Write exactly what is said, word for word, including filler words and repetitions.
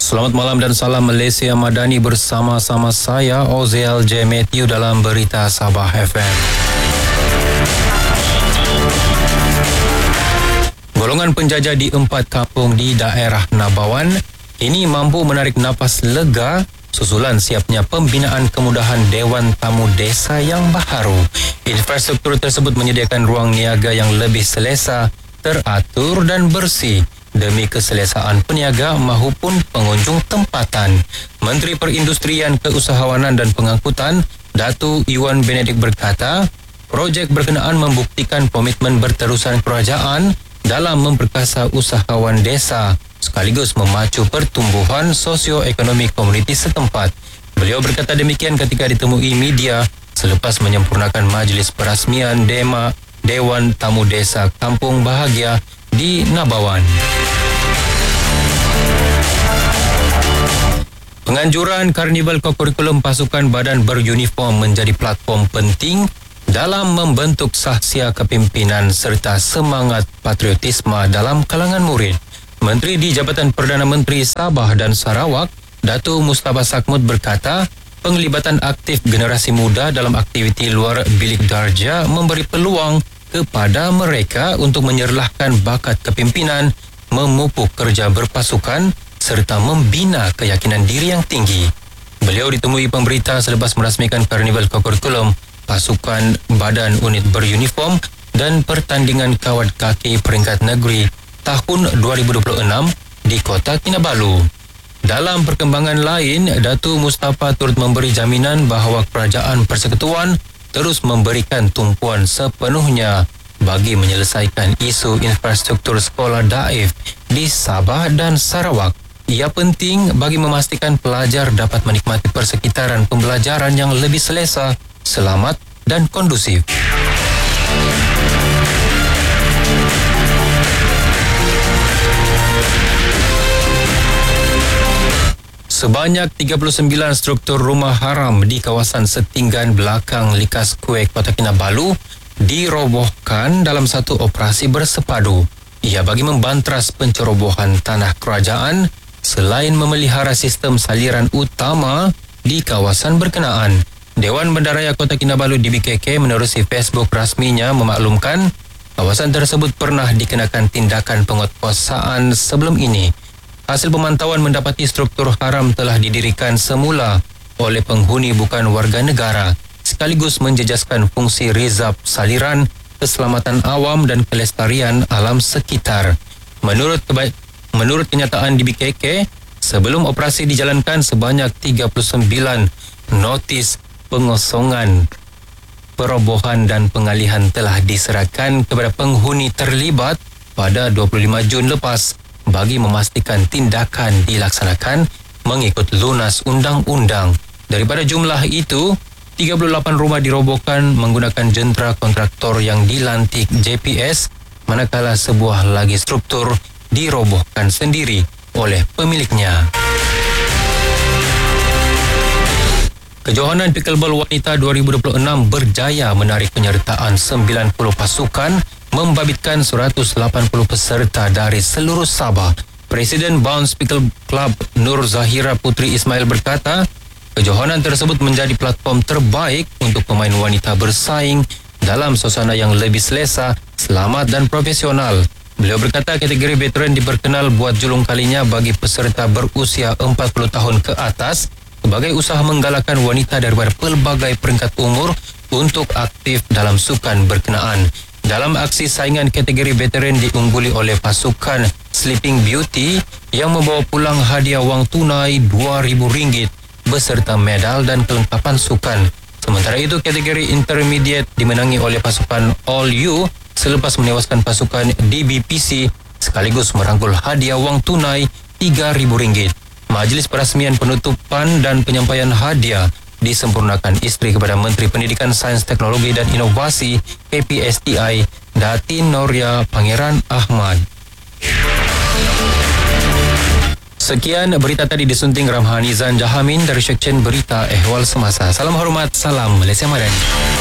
Selamat malam dan salam Malaysia Madani bersama-sama saya Oziel J. Matthew dalam Berita Sabah F M. Golongan penjajah di empat kampung di daerah Nabawan ini mampu menarik napas lega susulan siapnya pembinaan kemudahan Dewan Tamu Desa yang baharu. Infrastruktur tersebut menyediakan ruang niaga yang lebih selesa, teratur dan bersih demi keselesaan peniaga maupun pengunjung tempatan. Menteri Perindustrian, Keusahawanan dan Pengangkutan, Datuk Iwan Benedik berkata, projek berkenaan membuktikan komitmen berterusan kerajaan dalam memperkasa usahawan desa sekaligus memacu pertumbuhan sosioekonomi komuniti setempat. Beliau berkata demikian ketika ditemui media selepas menyempurnakan majlis perasmian Dema Dewan Tamu Desa Kampung Bahagia di Nabawan. Penganjuran Karnival Kokurikulum Pasukan Badan Beruniform menjadi platform penting dalam membentuk sahsia kepimpinan serta semangat patriotisme dalam kalangan murid. Menteri di Jabatan Perdana Menteri Sabah dan Sarawak, Datuk Mustafa Sakmud berkata, penglibatan aktif generasi muda dalam aktiviti luar bilik darjah memberi peluang kepada mereka untuk menyerlahkan bakat kepimpinan, memupuk kerja berpasukan serta membina keyakinan diri yang tinggi. Beliau ditemui pemberita selepas merasmikan Karnival Kokurikulum Pasukan Badan Unit Beruniform dan pertandingan kawat kaki peringkat negeri tahun dua ribu dua puluh enam di Kota Kinabalu. Dalam perkembangan lain, Datuk Mustafa turut memberi jaminan bahawa Kerajaan Persekutuan terus memberikan tumpuan sepenuhnya bagi menyelesaikan isu infrastruktur sekolah daif di Sabah dan Sarawak. Ia penting bagi memastikan pelajar dapat menikmati persekitaran pembelajaran yang lebih selesa, selamat dan kondusif. Sebanyak tiga puluh sembilan struktur rumah haram di kawasan setinggan belakang Likas Kuek, Kota Kinabalu dirobohkan dalam satu operasi bersepadu. Ia bagi membantras pencerobohan tanah kerajaan selain memelihara sistem saliran utama di kawasan berkenaan. Dewan Bandaraya Kota Kinabalu D B K K menerusi Facebook rasminya memaklumkan kawasan tersebut pernah dikenakan tindakan penguatkuasaan sebelum ini. Hasil pemantauan mendapati struktur haram telah didirikan semula oleh penghuni bukan warga negara sekaligus menjejaskan fungsi rizab saliran, keselamatan awam dan kelestarian alam sekitar. Menurut keba- menurut kenyataan D B K K, sebelum operasi dijalankan sebanyak tiga puluh sembilan notis pengosongan, perobohan dan pengalihan telah diserahkan kepada penghuni terlibat pada dua puluh lima Jun lepas bagi memastikan tindakan dilaksanakan mengikut lunas undang-undang. Daripada jumlah itu, tiga puluh lapan rumah dirobohkan menggunakan jentera kontraktor yang dilantik J P S, manakala sebuah lagi struktur dirobohkan sendiri oleh pemiliknya. Kejohanan Pickleball Wanita dua ribu dua puluh enam berjaya menarik penyertaan sembilan puluh pasukan membabitkan seratus lapan puluh peserta dari seluruh Sabah. Presiden Bounce Pickle Club Nur Zahira Putri Ismail berkata, kejohanan tersebut menjadi platform terbaik untuk pemain wanita bersaing dalam suasana yang lebih selesa, selamat dan profesional. Beliau berkata kategori veteran diperkenal buat julung kalinya bagi peserta berusia empat puluh tahun ke atas sebagai usaha menggalakkan wanita daripada pelbagai peringkat umur untuk aktif dalam sukan berkenaan. Dalam aksi saingan kategori veteran diungguli oleh pasukan Sleeping Beauty yang membawa pulang hadiah wang tunai dua ribu ringgit beserta medal dan kelengkapan sukan. Sementara itu kategori intermediate dimenangi oleh pasukan All You selepas menewaskan pasukan D B P C sekaligus merangkul hadiah wang tunai tiga ribu ringgit. Majlis perasmian penutupan dan penyampaian hadiah disempurnakan isteri kepada Menteri Pendidikan, Sains, Teknologi dan Inovasi K P S T I Datin Noria Pangeran Ahmad. Sekian berita tadi disunting Ramhanizan Jahamin dari Seksyen Berita Ehwal Semasa. Salam hormat, salam Malaysia Madani.